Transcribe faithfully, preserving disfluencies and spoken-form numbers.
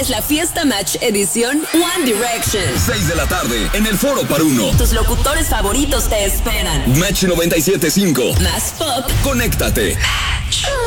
es la Fiesta Match edición One Direction. seis de la tarde en el Foro Paruno. Tus locutores favoritos te esperan. Match noventa y siete punto cinco. Más pop. Conéctate. Match.